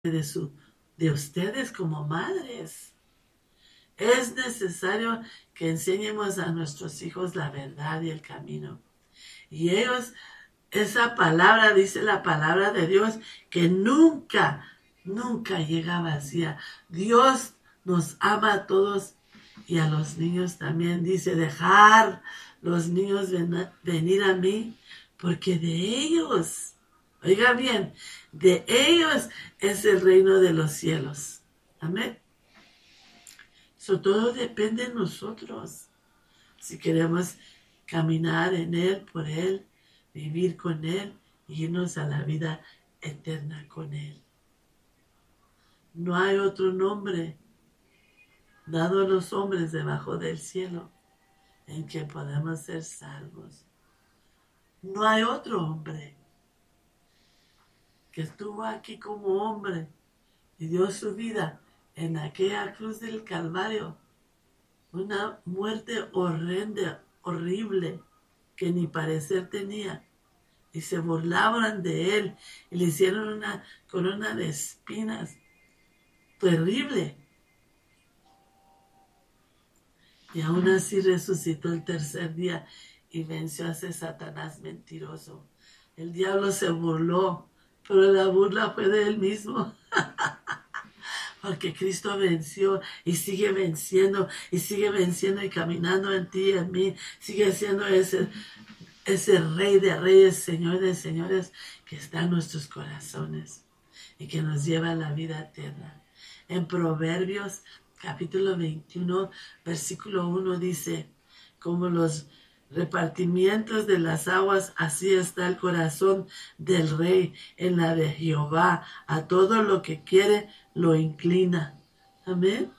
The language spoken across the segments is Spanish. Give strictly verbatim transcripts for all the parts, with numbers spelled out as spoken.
de, su, de ustedes como madres. Es necesario que enseñemos a nuestros hijos la verdad y el camino. Y ellos, esa palabra, dice la palabra de Dios, que nunca, nunca llega vacía. Dios nos ama a todos y a los niños también. Dice, dejar los niños ven, venir a mí, porque de ellos, oiga bien, de ellos es el reino de los cielos. Amén. Eso todo depende de nosotros. Si queremos caminar en Él, por Él, vivir con Él y irnos a la vida eterna con Él. No hay otro nombre dado a los hombres debajo del cielo en que podamos ser salvos. No hay otro hombre que estuvo aquí como hombre y dio su vida en aquella cruz del Calvario. Una muerte horrenda, horrible, que ni parecer tenía. Y se burlaban de él y le hicieron una corona de espinas. Terrible. Y aún así resucitó el tercer día y venció a ese Satanás mentiroso. El diablo se burló, pero la burla fue de él mismo. Porque Cristo venció y sigue venciendo y sigue venciendo y caminando en ti y en mí. Sigue siendo ese, ese Rey de Reyes, Señor de Señores que está en nuestros corazones y que nos lleva a la vida eterna. En Proverbios capítulo veintiuno, versículo uno dice, como los repartimientos de las aguas, así está el corazón del rey en la de Jehová. A todo lo que quiere lo inclina. Amén.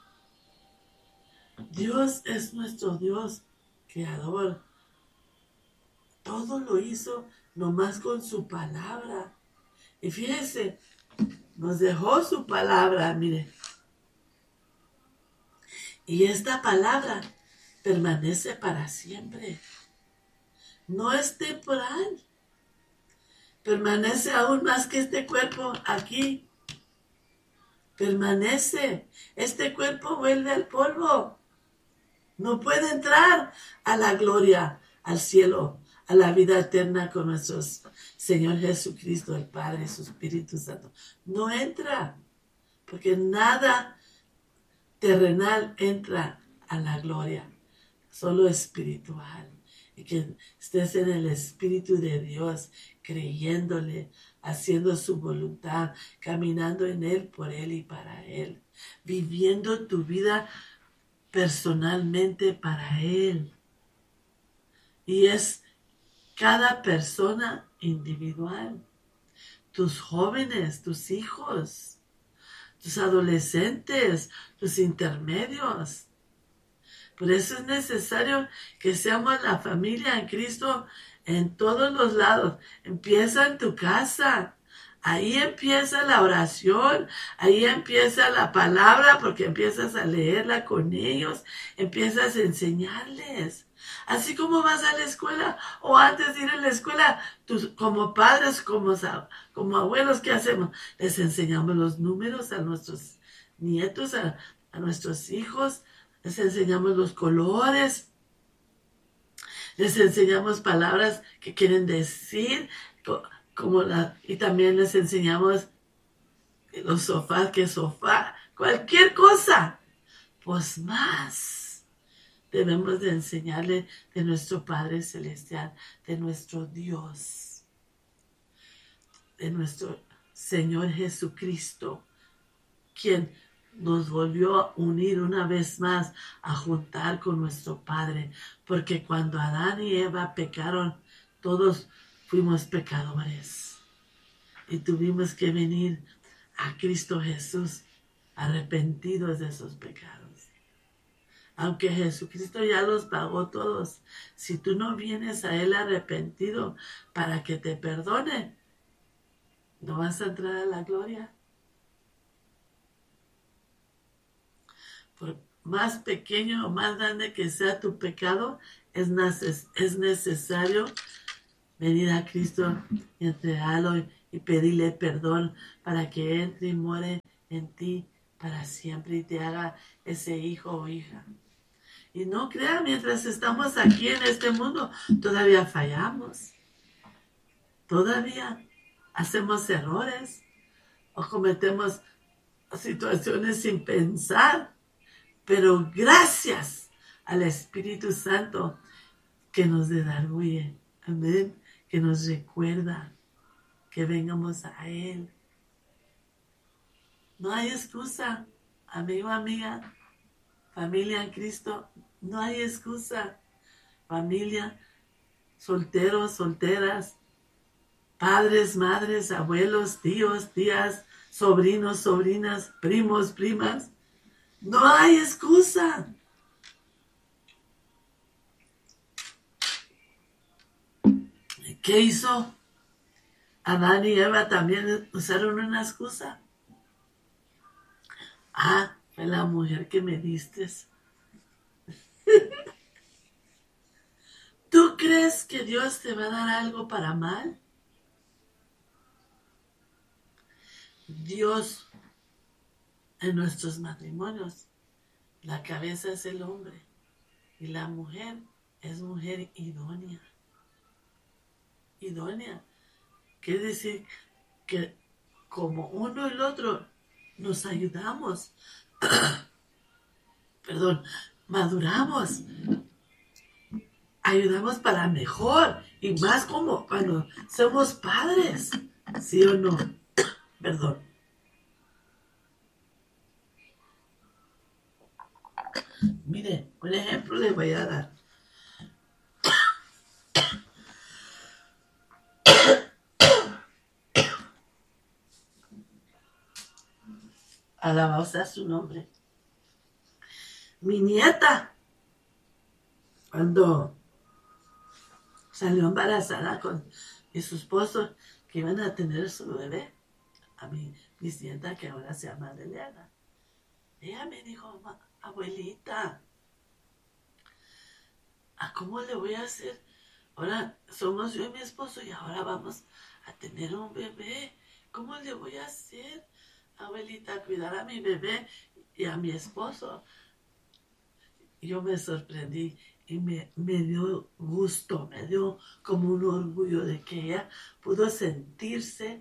Dios es nuestro Dios creador. Todo lo hizo nomás con su palabra. Y fíjese, nos dejó su palabra, mire. Y esta palabra permanece para siempre. No es temporal. Permanece aún más que este cuerpo aquí. Permanece. Este cuerpo vuelve al polvo. No puede entrar a la gloria, al cielo, a la vida eterna con nuestro Señor Jesucristo, el Padre, su Espíritu Santo. No entra, porque nada terrenal entra a la gloria, solo espiritual. Y que estés en el Espíritu de Dios, creyéndole, haciendo su voluntad, caminando en Él, por Él y para Él, viviendo tu vida personalmente para Él. Y es cada persona individual, tus jóvenes, tus hijos, tus adolescentes, tus intermedios. Por eso es necesario que seamos la familia en Cristo en todos los lados. Empieza en tu casa. Ahí empieza la oración, ahí empieza la palabra, porque empiezas a leerla con ellos, empiezas a enseñarles. Así como vas a la escuela, o antes de ir a la escuela, tus, como padres, como, como abuelos, ¿qué hacemos? Les enseñamos los números a nuestros nietos, a, a nuestros hijos, les enseñamos los colores, les enseñamos palabras que quieren decir, como la, y también les enseñamos los sofás, que sofá, cualquier cosa. Pues más debemos de enseñarle de nuestro Padre Celestial, de nuestro Dios, de nuestro Señor Jesucristo, quien nos volvió a unir una vez más, a juntar con nuestro Padre, porque cuando Adán y Eva pecaron, todos fuimos pecadores y tuvimos que venir a Cristo Jesús arrepentidos de esos pecados. Aunque Jesucristo ya los pagó todos, si tú no vienes a Él arrepentido para que te perdone, no vas a entrar a la gloria. Por más pequeño o más grande que sea tu pecado, es, neces- es necesario venir a Cristo y entregarlo y pedirle perdón para que entre y more en ti para siempre y te haga ese hijo o hija. Y no crean, mientras estamos aquí en este mundo, todavía fallamos. Todavía hacemos errores o cometemos situaciones sin pensar. Pero gracias al Espíritu Santo que nos redarguye. Amén. Que nos recuerda que vengamos a Él. No hay excusa, amigo, amiga, familia en Cristo, no hay excusa. Familia, solteros, solteras, padres, madres, abuelos, tíos, tías, sobrinos, sobrinas, primos, primas, no hay excusa. ¿Qué hizo? Adán y Eva también usaron una excusa. Ah, fue la mujer que me diste. ¿Tú crees que Dios te va a dar algo para mal? Dios, en nuestros matrimonios, la cabeza es el hombre y la mujer es mujer idónea. Idónea. Quiere decir que como uno y el otro nos ayudamos, perdón, maduramos, ayudamos para mejor y más como cuando somos padres, ¿sí o no? Perdón. Mire, un ejemplo les voy a dar. Alabado sea su nombre. Mi nieta, cuando salió embarazada con mi su esposo, que iban a tener su bebé, a mi bisnieta, que ahora se llama Adeliana, ella me dijo, abuelita, ¿a cómo le voy a hacer? Ahora somos yo y mi esposo y ahora vamos a tener un bebé. ¿Cómo le voy a hacer, abuelita, cuidar a mi bebé y a mi esposo? Yo me sorprendí y me, me dio gusto, me dio como un orgullo de que ella pudo sentirse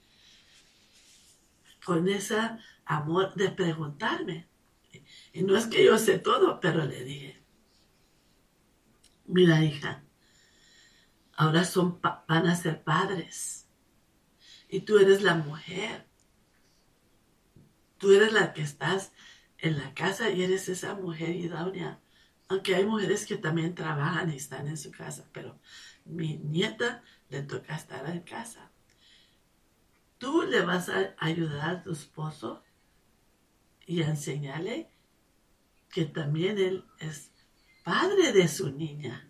con ese amor de preguntarme. Y no es que yo sé todo, pero le dije, mira, hija, ahora son van a ser padres y tú eres la mujer. Tú eres la que estás en la casa y eres esa mujer idónea. Aunque hay mujeres que también trabajan y están en su casa, pero mi nieta le toca estar en casa. Tú le vas a ayudar a tu esposo y a enseñarle que también él es padre de su niña.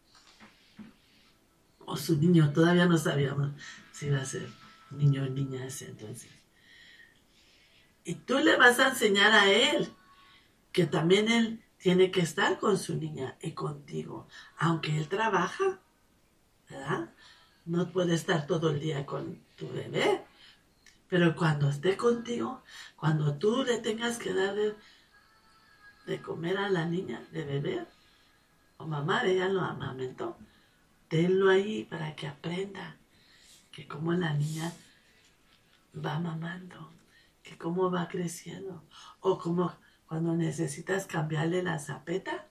O su niño, todavía no sabíamos si iba a ser niño o niña ese entonces. Y tú le vas a enseñar a él que también él tiene que estar con su niña y contigo, aunque él trabaja, ¿verdad? No puede estar todo el día con tu bebé, pero cuando esté contigo, cuando tú le tengas que dar de, de comer a la niña, de beber, o mamá, ella lo amamentó, tenlo ahí para que aprenda que como la niña va mamando, que cómo va creciendo, o como cuando necesitas cambiarle la zapeta,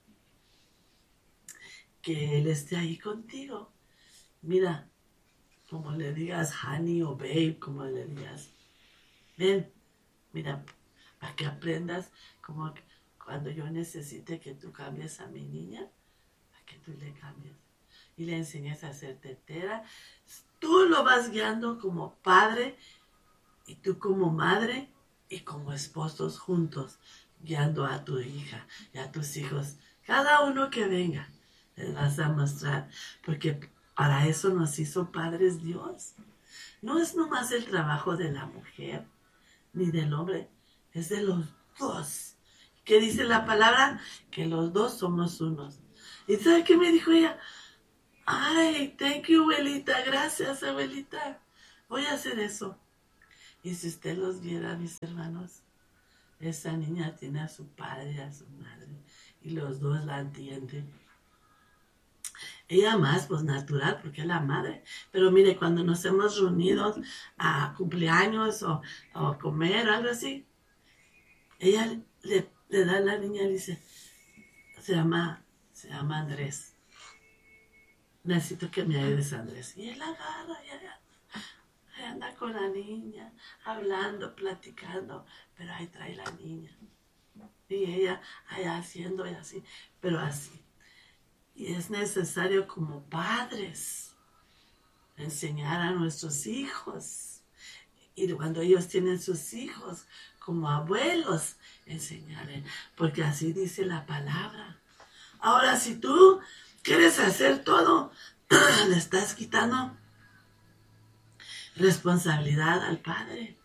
que él esté ahí contigo. Mira, como le digas honey o babe, como le digas, ven, mira, para que aprendas como cuando yo necesite que tú cambies a mi niña, para que tú le cambies y le enseñes a ser tetera. Tú lo vas guiando como padre y tú como madre y como esposos juntos, guiando a tu hija y a tus hijos. Cada uno que venga, les vas a mostrar, porque para eso nos hizo padres Dios. No es nomás el trabajo de la mujer ni del hombre, es de los dos. ¿Qué dice la palabra? Que los dos somos unos. ¿Y sabe qué me dijo ella? Ay, thank you, abuelita, gracias, abuelita. voy a hacer eso. Y si usted los viera, mis hermanos, esa niña tiene a su padre y a su madre, y los dos la entienden. Ella más, pues natural, porque es la madre. Pero mire, cuando nos hemos reunido a cumpleaños o, o a comer o algo así, ella le, le da a la niña y dice, se llama, se llama Andrés. Necesito que me ayudes, Andrés. Y él agarra y ella, ella anda con la niña, hablando, platicando, pero ahí trae la niña. Y ella allá haciendo y así, pero así. Y es necesario como padres enseñar a nuestros hijos. Y cuando ellos tienen sus hijos, como abuelos, enseñarles. Porque así dice la palabra. Ahora, si tú quieres hacer todo, le estás quitando responsabilidad al padre.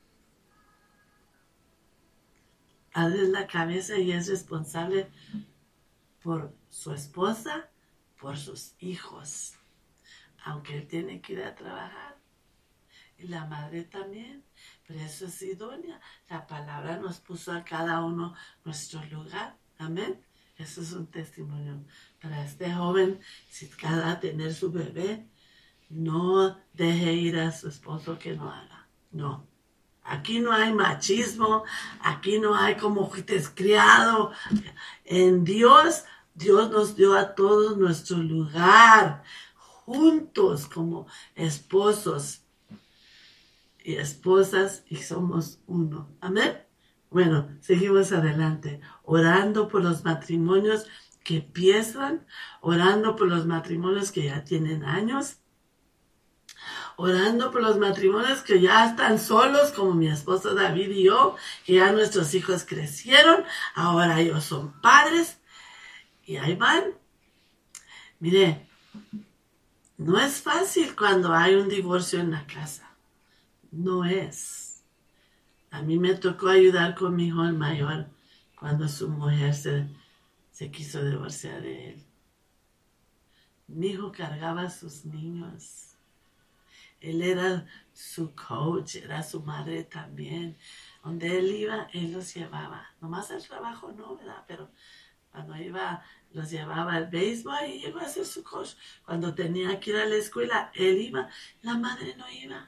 Padre es la cabeza y es responsable por su esposa, por sus hijos, aunque él tiene que ir a trabajar, y la madre también, pero eso es idónea. La palabra nos puso a cada uno nuestro lugar, amén. Eso es un testimonio para este joven. Si cada tener su bebé, no deje ir a su esposo que no haga, no. Aquí no hay machismo, aquí no hay como fuiste criado. En Dios, Dios nos dio a todos nuestro lugar, juntos como esposos y esposas, y somos uno. Amén. Bueno, seguimos adelante, orando por los matrimonios que empiezan, orando por los matrimonios que ya tienen años, orando por los matrimonios que ya están solos, como mi esposo David y yo, que ya nuestros hijos crecieron, ahora ellos son padres, y ahí van. Mire, no es fácil cuando hay un divorcio en la casa, no es. A mí me tocó ayudar con mi hijo el mayor cuando su mujer se, se quiso divorciar de él. Mi hijo cargaba a sus niños. Él era su coach, era su madre también. Donde él iba, él los llevaba. Nomás al trabajo no, ¿verdad? Pero cuando iba, los llevaba al béisbol y iba a ser su coach. Cuando tenía que ir a la escuela, él iba. La madre no iba.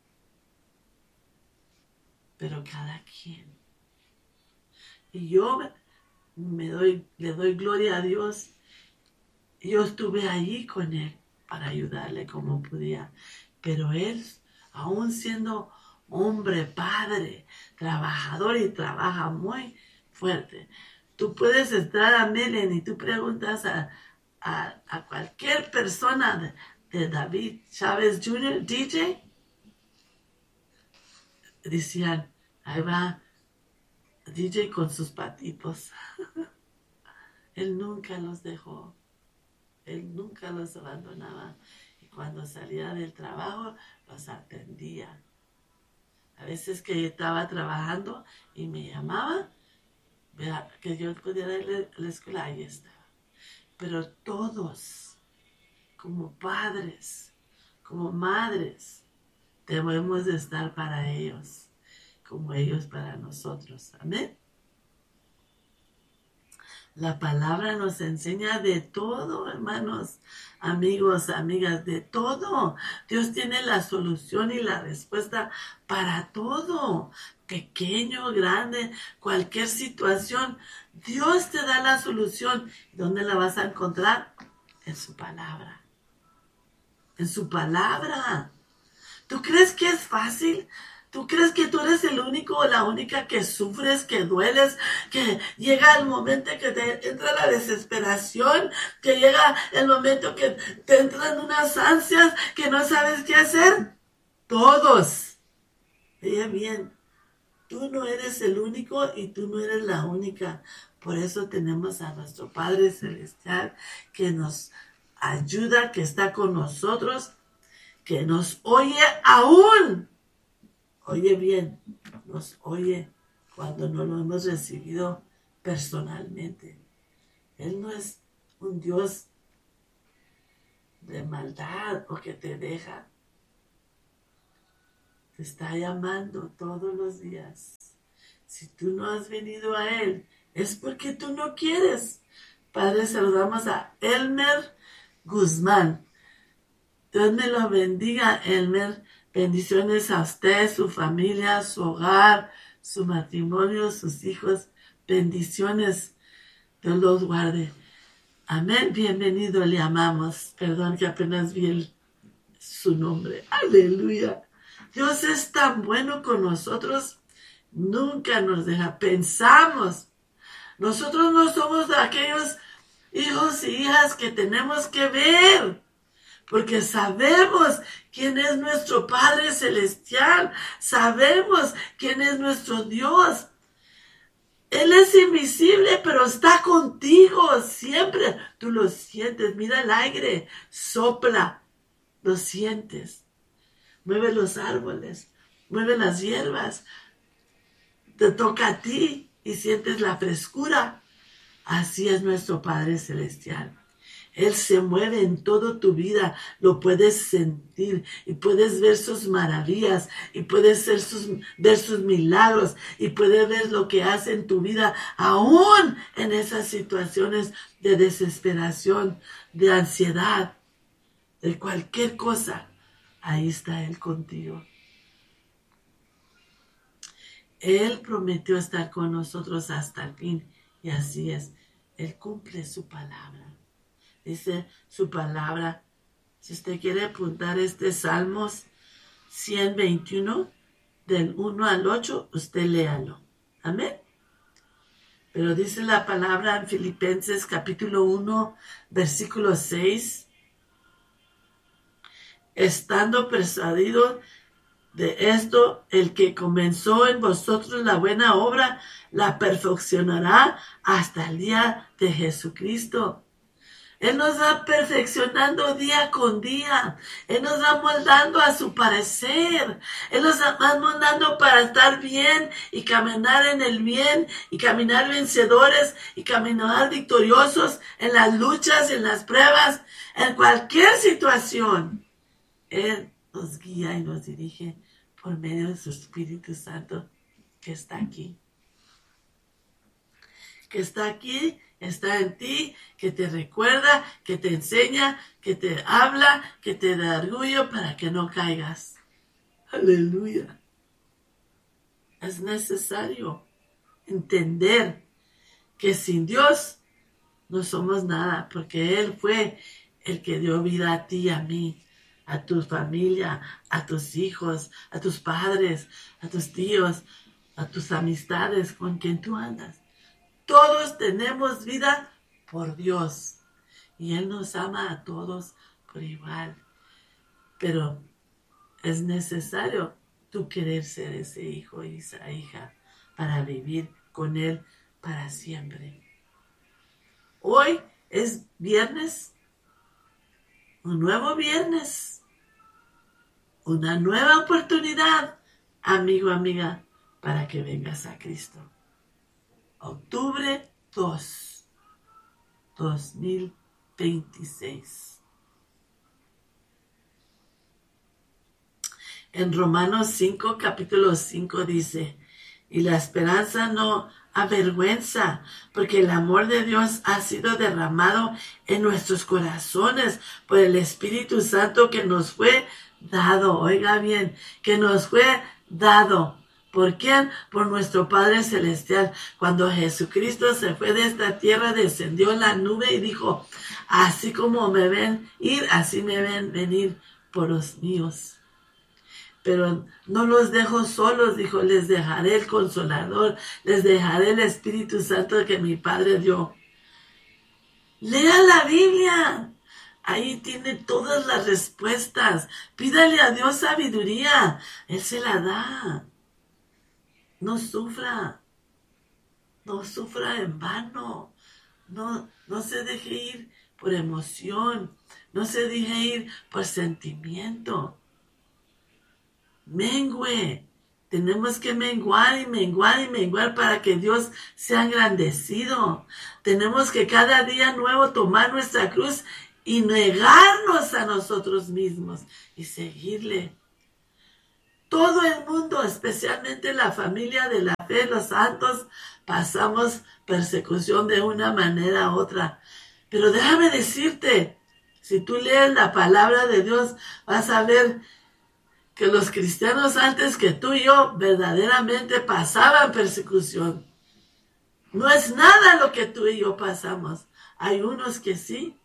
Pero cada quien. Y yo me doy, le doy gloria a Dios. Yo estuve allí con él para ayudarle como podía. Pero él, aún siendo hombre, padre, trabajador y trabaja muy fuerte, tú puedes entrar a Melen y tú preguntas a, a, a cualquier persona de, de David Chávez junior, D J, decían, ahí va D J con sus patitos. Él nunca los dejó, él nunca los abandonaba. Cuando salía del trabajo, los atendía. A veces que yo estaba trabajando y me llamaba, que yo pudiera ir a la escuela, ahí estaba. Pero todos, como padres, como madres, debemos de estar para ellos, como ellos para nosotros. Amén. La palabra nos enseña de todo, hermanos, amigos, amigas, de todo. Dios tiene la solución y la respuesta para todo. Pequeño, grande, cualquier situación. Dios te da la solución. ¿Dónde la vas a encontrar? En su palabra. En su palabra. ¿Tú crees que es fácil? ¿Tú crees que tú eres el único o la única que sufres, que dueles, que llega el momento que te entra la desesperación, que llega el momento que te entran unas ansias, que no sabes qué hacer? Todos. Oye bien, tú no eres el único y tú no eres la única. Por eso tenemos a nuestro Padre Celestial que nos ayuda, que está con nosotros, que nos oye aún. Oye bien, nos oye cuando no lo hemos recibido personalmente. Él no es un Dios de maldad o que te deja. te está llamando todos los días. Si tú no has venido a Él, es porque tú no quieres. Padre, saludamos a Elmer Guzmán. Dios me lo bendiga, Elmer. Bendiciones a usted, su familia, su hogar, su matrimonio, sus hijos. Bendiciones. Dios los guarde. Amén. Bienvenido, le amamos. Perdón que apenas vi el, su nombre. Aleluya. Dios es tan bueno con nosotros. Nunca nos deja. Pensamos. Nosotros no somos de aquellos hijos y hijas que tenemos que ver. Porque sabemos quién es nuestro Padre Celestial. Sabemos quién es nuestro Dios. Él es invisible, pero está contigo siempre. Tú lo sientes. Mira el aire. Sopla. Lo sientes. Mueve los árboles. Mueve las hierbas. Te toca a ti y sientes la frescura. Así es nuestro Padre Celestial. Él se mueve en toda tu vida, lo puedes sentir y puedes ver sus maravillas y puedes ver sus, ver sus milagros y puedes ver lo que hace en tu vida, aún en esas situaciones de desesperación, de ansiedad, de cualquier cosa. Ahí está Él contigo. Él prometió estar con nosotros hasta el fin y así es. Él cumple su palabra. Dice su palabra. Si usted quiere apuntar este Salmos ciento veintiuno, del uno al ocho, usted léalo. Amén. Pero dice la palabra en Filipenses capítulo uno, versículo seis. Estando persuadido de esto, el que comenzó en vosotros la buena obra, la perfeccionará hasta el día de Jesucristo. Él nos va perfeccionando día con día. Él nos va moldando a su parecer. Él nos va moldando para estar bien y caminar en el bien y caminar vencedores y caminar victoriosos en las luchas, en las pruebas, en cualquier situación. Él nos guía y nos dirige por medio de su Espíritu Santo que está aquí. Que está aquí, está en ti, que te recuerda, que te enseña, que te habla, que te da orgullo para que no caigas. Aleluya. Es necesario entender que sin Dios no somos nada, porque Él fue el que dio vida a ti y a mí, a tu familia, a tus hijos, a tus padres, a tus tíos, a tus amistades con quien tú andas. Todos tenemos vida por Dios y Él nos ama a todos por igual. Pero es necesario tú querer ser ese hijo y esa hija para vivir con Él para siempre. Hoy es viernes, un nuevo viernes, una nueva oportunidad, amigo, amiga, para que vengas a Cristo. Octubre dos, dos mil veintiséis. En Romanos cinco, capítulo cinco dice, y la esperanza no avergüenza, porque el amor de Dios ha sido derramado en nuestros corazones por el Espíritu Santo que nos fue dado. Oiga bien, que nos fue dado. ¿Por quién? Por nuestro Padre Celestial. Cuando Jesucristo se fue de esta tierra, descendió en la nube y dijo, así como me ven ir, así me ven venir por los míos. Pero no los dejo solos, dijo, les dejaré el Consolador, les dejaré el Espíritu Santo que mi Padre dio. Lea la Biblia. Ahí tiene todas las respuestas. Pídale a Dios sabiduría. Él se la da. No sufra, no sufra en vano, no, no se deje ir por emoción, no se deje ir por sentimiento. Mengue, tenemos que menguar y menguar y menguar para que Dios sea engrandecido. Tenemos que cada día nuevo tomar nuestra cruz y negarnos a nosotros mismos y seguirle. Todo el mundo, especialmente la familia de la fe, los santos, pasamos persecución de una manera u otra. Pero déjame decirte, si tú lees la palabra de Dios, vas a ver que los cristianos antes que tú y yo verdaderamente pasaban persecución. No es nada lo que tú y yo pasamos. Hay unos que sí,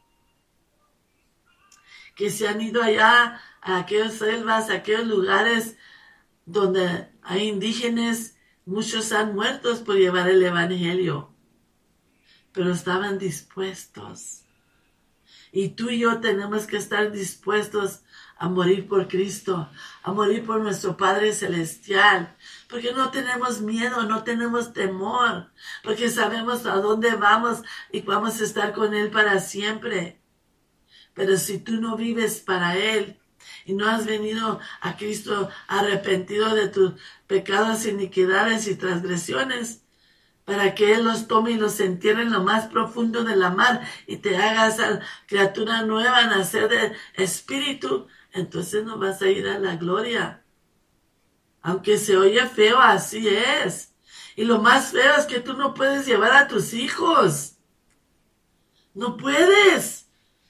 que se han ido allá a aquellas selvas, a aquellos lugares donde hay indígenas, muchos han muerto por llevar el evangelio, pero estaban dispuestos. Y tú y yo tenemos que estar dispuestos a morir por Cristo, a morir por nuestro Padre Celestial, porque no tenemos miedo, no tenemos temor, porque sabemos a dónde vamos y vamos a estar con Él para siempre. Pero si tú no vives para Él y no has venido a Cristo arrepentido de tus pecados, iniquidades y transgresiones, para que Él los tome y los entierre en lo más profundo de la mar y te haga esa criatura nueva, nacer de espíritu, entonces no vas a ir a la gloria. Aunque se oye feo, así es. Y lo más feo es que tú no puedes llevar a tus hijos. No puedes.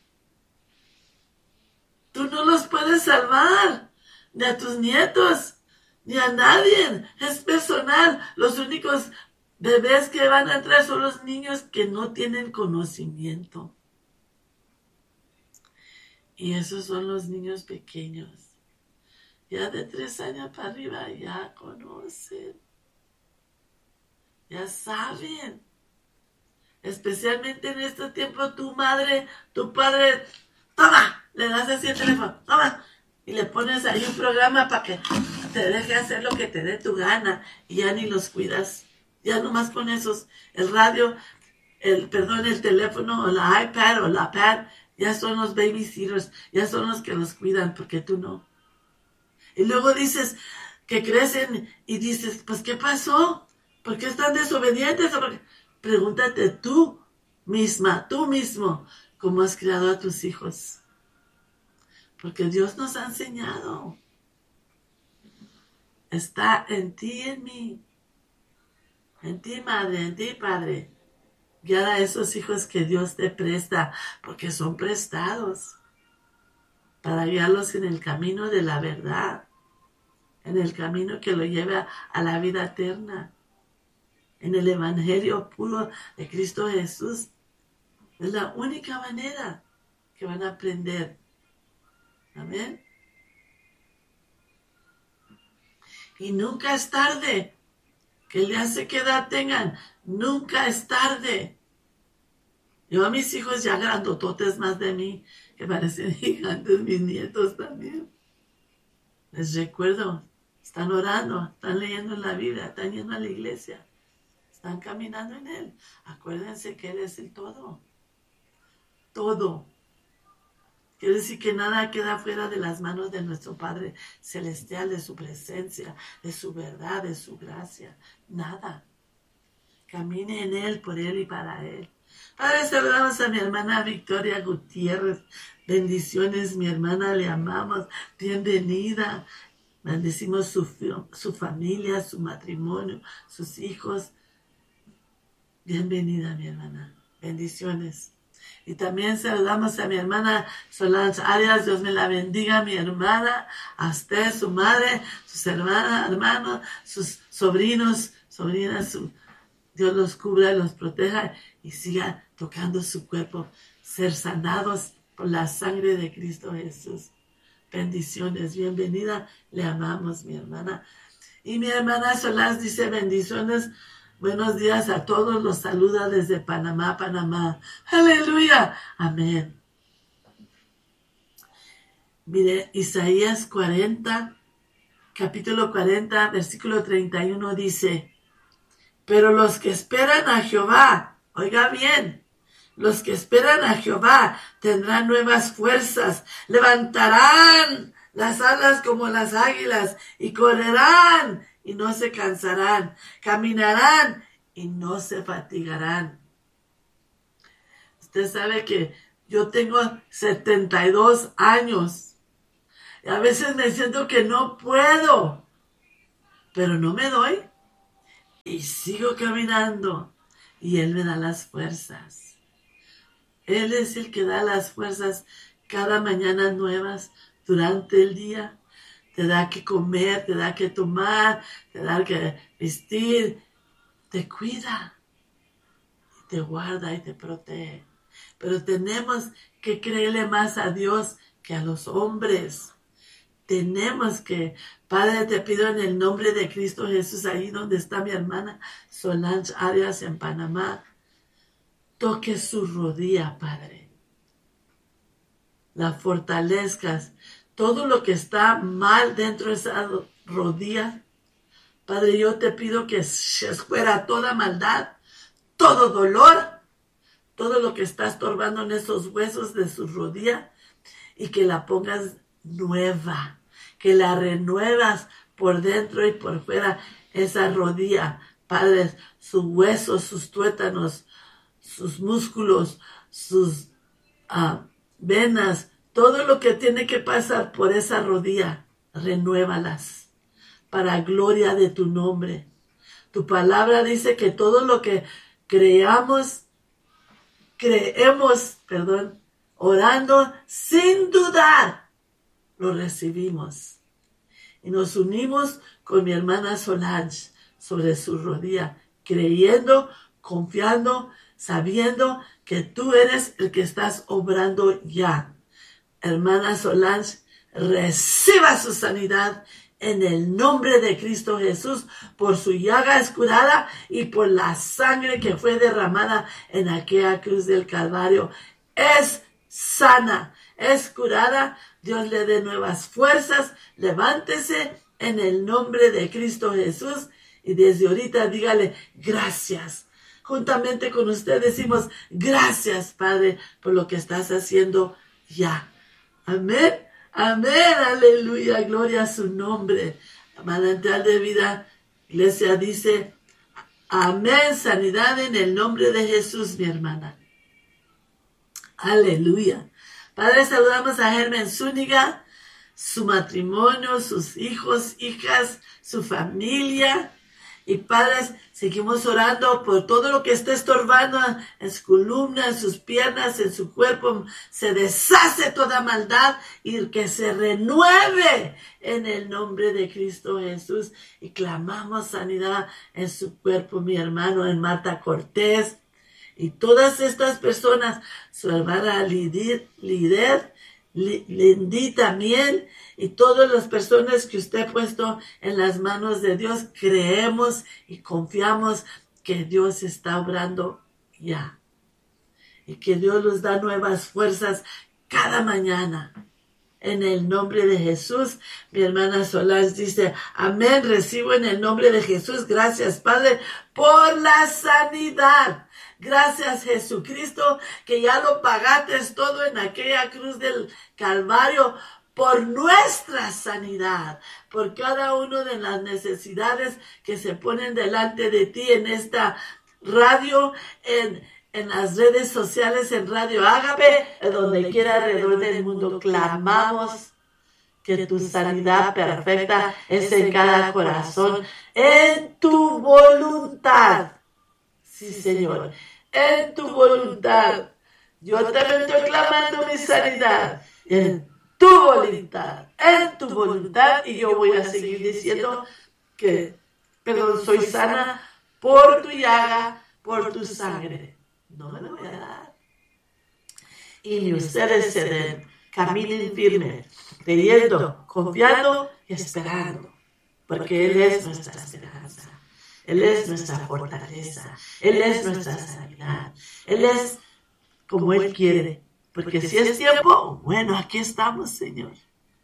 Tú no los puedes salvar, ni a tus nietos, ni a nadie. Es personal. Los únicos bebés que van a entrar son los niños que no tienen conocimiento. Y esos son los niños pequeños. Ya de tres años para arriba ya conocen. Ya saben. Especialmente en este tiempo tu madre, tu padre, toma, le das así el teléfono, toma. Y le pones ahí un programa para que te deje hacer lo que te dé tu gana. Y ya ni los cuidas. Ya nomás con esos, el radio, el, perdón, el teléfono, o la iPad, o la pad, ya son los babysitters, ya son los que los cuidan, porque tú no. Y luego dices que crecen y dices, pues, ¿qué pasó? ¿Por qué están desobedientes? Pregúntate tú misma, tú mismo, cómo has criado a tus hijos. Porque Dios nos ha enseñado. Está en ti y en mí. En ti, madre, en ti, padre. Guiar a esos hijos que Dios te presta, porque son prestados, para guiarlos en el camino de la verdad, en el camino que lo lleva a la vida eterna, en el evangelio puro de Cristo Jesús. Es la única manera que van a aprender. Amén. Y nunca es tarde. Que le hace que edad tengan. Nunca es tarde. Yo a mis hijos ya grandototes más de mí, que parecen gigantes, mis nietos también. Les recuerdo, están orando, están leyendo la Biblia, están yendo a la iglesia, están caminando en Él. Acuérdense que Él es el todo. Todo. Quiere decir que nada queda fuera de las manos de nuestro Padre Celestial, de su presencia, de su verdad, de su gracia. Nada. Camine en Él, por Él y para Él. Padre, saludamos a mi hermana Victoria Gutiérrez. Bendiciones, mi hermana, le amamos. Bienvenida. Bendecimos su, su familia, su matrimonio, sus hijos. Bienvenida, mi hermana. Bendiciones. Y también saludamos a mi hermana Solange Arias. Dios me la bendiga, mi hermana, a usted, su madre, sus hermanas, hermanos, sus sobrinos, sobrinas, su, Dios los cubra, los proteja y siga tocando su cuerpo, ser sanados por la sangre de Cristo Jesús. Bendiciones, bienvenida, le amamos, mi hermana. Y mi hermana Solange dice bendiciones. Buenos días a todos, los saluda desde Panamá, Panamá. ¡Aleluya! Amén. Mire, Isaías cuarenta, capítulo cuarenta, versículo treinta y uno dice, pero los que esperan a Jehová, oiga bien, los que esperan a Jehová tendrán nuevas fuerzas, levantarán las alas como las águilas y correrán y no se cansarán, caminarán y no se fatigarán. Usted sabe que yo tengo setenta y dos años Y a veces me siento que no puedo, pero no me doy y sigo caminando y Él me da las fuerzas. Él es el que da las fuerzas cada mañana nuevas durante el día. Te da que comer, te da que tomar, te da que vestir, te cuida, te guarda y te protege. Pero tenemos que creerle más a Dios que a los hombres. Tenemos que, Padre, te pido en el nombre de Cristo Jesús, ahí donde está mi hermana Solange Arias en Panamá, toque su rodilla, Padre. La fortalezcas. Todo lo que está mal dentro de esa rodilla, Padre, yo te pido que se fuera toda maldad, todo dolor, todo lo que está estorbando en esos huesos de su rodilla y que la pongas nueva, que la renuevas por dentro y por fuera esa rodilla, Padre, sus huesos, sus tuétanos, sus músculos, sus uh, venas, todo lo que tiene que pasar por esa rodilla, renuévalas para gloria de tu nombre. Tu palabra dice que todo lo que creamos, creemos, perdón, orando sin dudar, lo recibimos. Y nos unimos con mi hermana Solange sobre su rodilla, creyendo, confiando, sabiendo que tú eres el que estás obrando ya. Hermana Solange, reciba su sanidad en el nombre de Cristo Jesús, por su llaga es curada y por la sangre que fue derramada en aquella cruz del Calvario. Es sana, es curada. Dios le dé nuevas fuerzas. Levántese en el nombre de Cristo Jesús y desde ahorita dígale gracias. Juntamente con usted decimos gracias, Padre, por lo que estás haciendo ya. Amén, amén, aleluya, gloria a su nombre. Manantial de Vida, iglesia dice, amén, sanidad en el nombre de Jesús, mi hermana. Aleluya. Padre, saludamos a Germen Zúñiga, su matrimonio, sus hijos, hijas, su familia. Y padres, seguimos orando por todo lo que está estorbando en su columna, en sus piernas, en su cuerpo. Se deshace toda maldad y que se renueve en el nombre de Cristo Jesús. Y clamamos sanidad en su cuerpo, mi hermano, en Marta Cortés. Y todas estas personas, su hermana Lidir, Lider, Lindy también, y todas las personas que usted ha puesto en las manos de Dios, creemos y confiamos que Dios está obrando ya. Y que Dios nos da nuevas fuerzas cada mañana. En el nombre de Jesús, mi hermana Solange dice, amén, recibo en el nombre de Jesús. Gracias, Padre, por la sanidad. Gracias, Jesucristo, que ya lo pagaste todo en aquella cruz del Calvario por nuestra sanidad, por cada una de las necesidades que se ponen delante de ti en esta radio, en, en las redes sociales, en Radio Ágape, en donde quiera alrededor del mundo. Clamamos que tu sanidad perfecta es en cada corazón, en tu voluntad. Sí, Señor, en tu voluntad. Yo también estoy clamando mi sanidad. En tu voluntad, en tu voluntad. Y yo voy a seguir diciendo que, pero soy sana por tu llaga, por tu sangre. No me lo voy a dar. Y ni ustedes se den, caminen firme, creyendo, confiando y esperando. Porque Él es nuestra esperanza. Él es nuestra fortaleza. Él es nuestra sanidad. Él es como Él quiere. Porque si es tiempo, bueno, aquí estamos, Señor.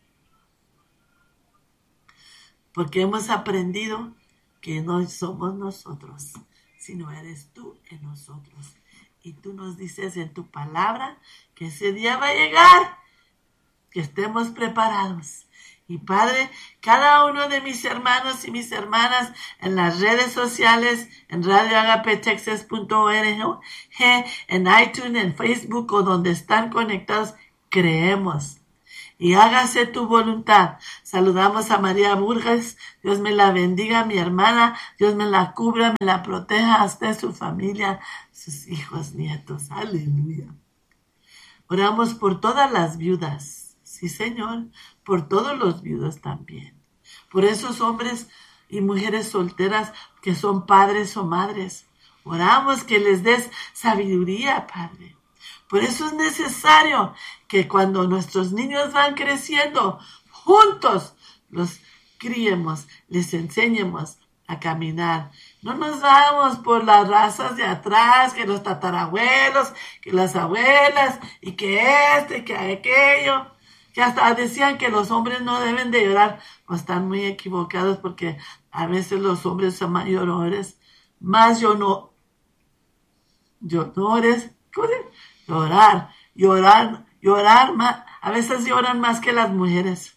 Porque hemos aprendido que no somos nosotros, sino eres tú en nosotros. Y tú nos dices en tu palabra que ese día va a llegar, que estemos preparados. Y Padre, cada uno de mis hermanos y mis hermanas en las redes sociales, en radio agape texas punto org, en iTunes, en Facebook o donde están conectados, creemos y hágase tu voluntad. Saludamos a María Burgues. Dios me la bendiga, mi hermana. Dios me la cubra, me la proteja, hasta su familia, sus hijos, nietos. Aleluya. Oramos por todas las viudas. Sí, Señor, por todos los viudos también. Por esos hombres y mujeres solteras que son padres o madres. Oramos que les des sabiduría, Padre. Por eso es necesario que cuando nuestros niños van creciendo, juntos los criemos, les enseñemos a caminar. No nos vamos por las razas de atrás, que los tatarabuelos, que las abuelas, y que este, que aquello, que hasta decían que los hombres no deben de llorar. Pues están muy equivocados, porque a veces los hombres son más llorores, más yo no, llorores, ¿cómo se dice? Llorar, llorar, llorar más, a veces lloran más que las mujeres.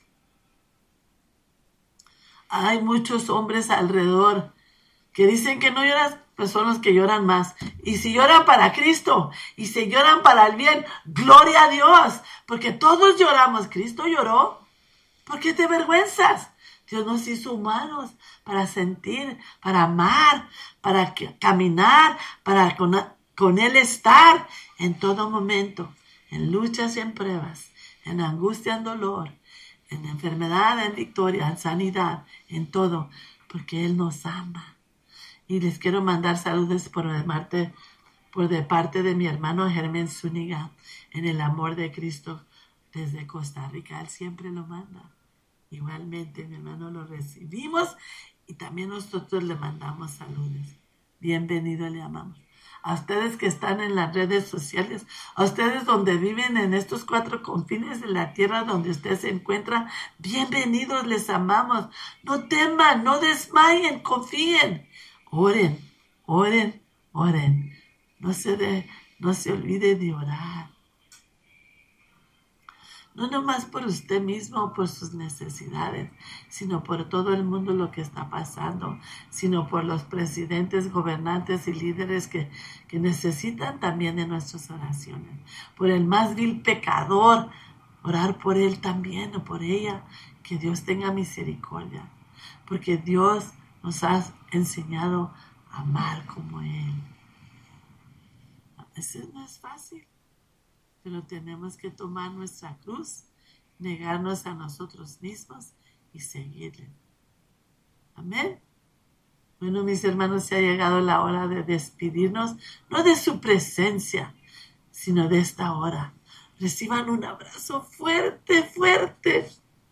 Hay muchos hombres alrededor que dicen que no lloran, pues son los que lloran más. Y si lloran para Cristo, y si lloran para el bien, gloria a Dios, porque todos lloramos. Cristo lloró. ¿Por qué te avergüenzas? Dios nos hizo humanos para sentir, para amar, para caminar, para con, con Él estar en todo momento, en luchas y en pruebas, en angustia, en dolor, en enfermedad, en victoria, en sanidad, en todo, porque Él nos ama. Y les quiero mandar saludos por de parte, por de parte de mi hermano Germán Zúñiga, en el amor de Cristo, desde Costa Rica. Él siempre lo manda. Igualmente, mi hermano, lo recibimos y también nosotros le mandamos saludos. Bienvenido, le amamos. A ustedes que están en las redes sociales, a ustedes donde viven en estos cuatro confines de la tierra donde usted se encuentra, bienvenidos, les amamos. No teman, no desmayen, confíen. Oren, oren, oren. No se, de, no se olvide de orar. No nomás por usted mismo o por sus necesidades, sino por todo el mundo lo que está pasando, sino por los presidentes, gobernantes y líderes que, que necesitan también de nuestras oraciones. Por el más vil pecador, orar por él también o por ella, que Dios tenga misericordia, porque Dios nos ha enseñado a amar como Él. A veces no es fácil, pero tenemos que tomar nuestra cruz, negarnos a nosotros mismos y seguirle. Amén. Bueno, mis hermanos, se ha llegado la hora de despedirnos, no de su presencia, sino de esta hora. Reciban un abrazo fuerte, fuerte.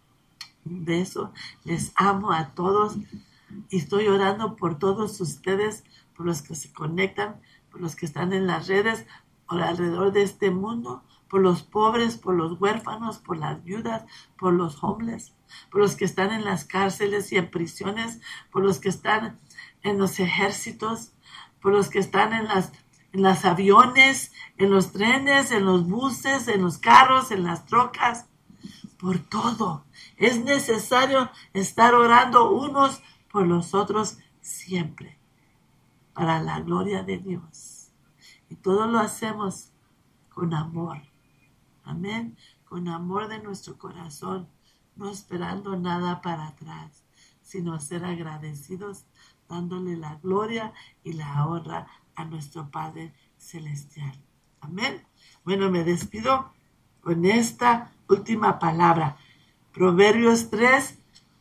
Un beso. Les amo a todos y estoy orando por todos ustedes, por los que se conectan, por los que están en las redes, por alrededor de este mundo, por los pobres, por los huérfanos, por las viudas, por los homeless, por los que están en las cárceles y en prisiones, por los que están en los ejércitos, por los que están en las en los aviones, en los trenes, en los buses, en los carros, en las trocas, por todo. Es necesario estar orando unos por los otros siempre, para la gloria de Dios. Y todo lo hacemos con amor. Amén. Con amor de nuestro corazón, no esperando nada para atrás, sino ser agradecidos, dándole la gloria y la honra a nuestro Padre Celestial. Amén. Bueno, me despido con esta última palabra. Proverbios tres,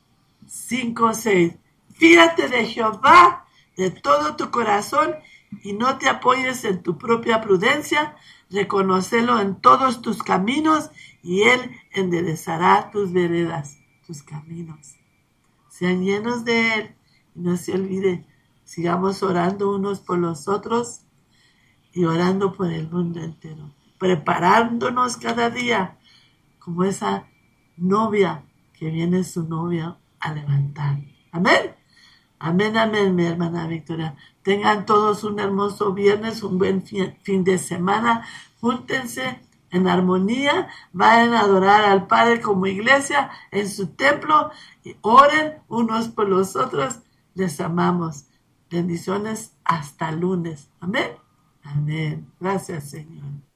cinco, seis. Fíjate de Jehová de todo tu corazón y no te apoyes en tu propia prudencia. Reconócelo en todos tus caminos y Él enderezará tus veredas, tus caminos. Sean llenos de Él y no se olvide, sigamos orando unos por los otros y orando por el mundo entero, preparándonos cada día como esa novia que viene su novia a levantar. Amén. Amén, amén, mi hermana Victoria. Tengan todos un hermoso viernes, un buen fin de semana. Júntense en armonía, vayan a adorar al Padre como iglesia en su templo y oren unos por los otros. Les amamos. Bendiciones hasta lunes. Amén. Amén. Gracias, Señor.